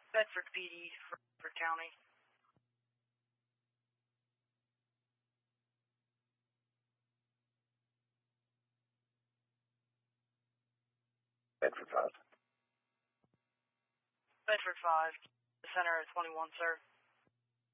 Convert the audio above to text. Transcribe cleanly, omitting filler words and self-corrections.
Bedford PD, Bedford County. Bedford 5. Bedford 5. The center at 21, sir.